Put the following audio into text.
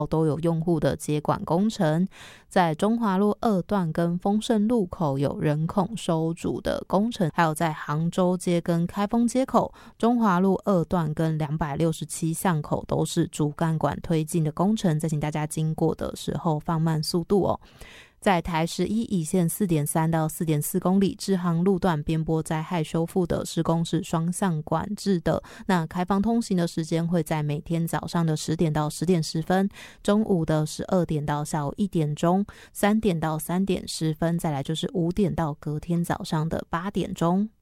都有用户的接管工程，在中华路2段跟丰盛路口有人孔收阻的工程，还有在杭州街跟开封街口、中华路2段跟267巷口都是主干管推进的工程，再请大家经过的时候放慢速度哦。在台11乙线 4.3 到 4.4 公里支航路段边坡灾害修复的施工是双向管制的，那开放通行的时间会在每天早上的10点到10点10分，中午的12点到下午1点钟，3点到3点10分，再来就是5点到隔天早上的8点钟。